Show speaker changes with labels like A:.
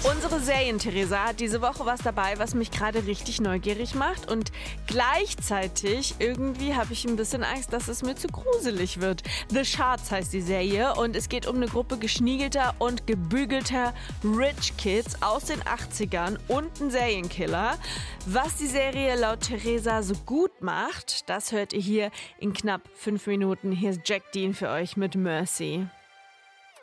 A: Unsere Serien-Theresa hat diese Woche was dabei, was mich gerade richtig neugierig macht. Und gleichzeitig irgendwie habe ich ein bisschen Angst, dass es mir zu gruselig wird. The Shards heißt die Serie und es geht um eine Gruppe geschniegelter und gebügelter Rich Kids aus den 80ern und einen Serienkiller. Was die Serie laut Theresa so gut macht, das hört ihr hier in knapp 5 Minuten. Hier ist Jack Dean für euch mit Mercy.